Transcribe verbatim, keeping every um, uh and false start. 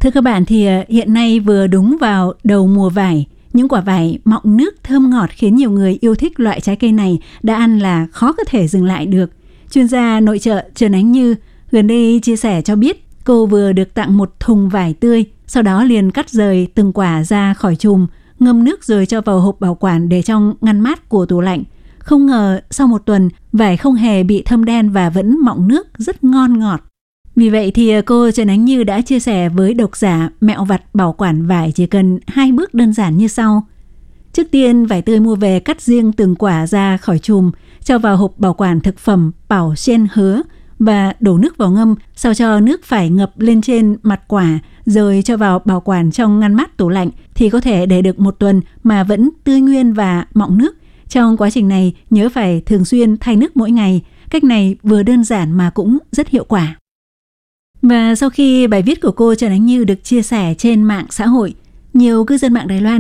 Thưa các bạn, thì hiện nay vừa đúng vào đầu mùa vải, những quả vải mọng nước thơm ngọt khiến nhiều người yêu thích loại trái cây này, đã ăn là khó có thể dừng lại được. Chuyên gia nội trợ Trần Ánh Như gần đây chia sẻ cho biết cô vừa được tặng một thùng vải tươi, sau đó liền cắt rời từng quả ra khỏi chùm, ngâm nước rồi cho vào hộp bảo quản để trong ngăn mát của tủ lạnh. Không ngờ sau một tuần, vải không hề bị thâm đen và vẫn mọng nước rất ngon ngọt. Vì vậy thì cô Trần Ánh Như đã chia sẻ với độc giả mẹo vặt bảo quản vải chỉ cần hai bước đơn giản như sau. Trước tiên, vải tươi mua về cắt riêng từng quả ra khỏi chùm, cho vào hộp bảo quản thực phẩm bảo xiên hứa và đổ nước vào ngâm, sao cho nước phải ngập lên trên mặt quả, rồi cho vào bảo quản trong ngăn mát tủ lạnh thì có thể để được một tuần mà vẫn tươi nguyên và mọng nước. Trong quá trình này, nhớ phải thường xuyên thay nước mỗi ngày. Cách này vừa đơn giản mà cũng rất hiệu quả. Và sau khi bài viết của cô Trần Ánh Như được chia sẻ trên mạng xã hội, nhiều cư dân mạng Đài Loan